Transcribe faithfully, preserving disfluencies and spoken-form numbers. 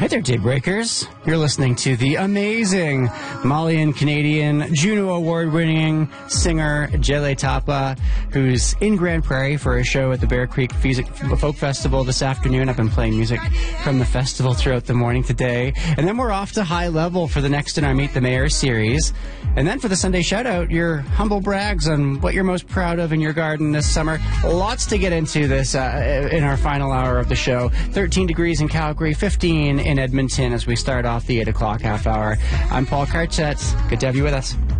Hi there, Daybreakers. You're listening to the amazing Malian Canadian Juno Award-winning singer Jele Tapa, who's in Grand Prairie for a show at the Bear Creek Music Folk Festival this afternoon. I've been playing music from the festival throughout the morning today. And then we're off to High Level for the next in our Meet the Mayor series. And then for the Sunday Shoutout, your humble brags on what you're most proud of in your garden this summer. Lots to get into this uh, in our final hour of the show. thirteen degrees in Calgary, fifteen in Edmonton as we start off the eight o'clock half hour. I'm Paul Carchett. Good to have you with us.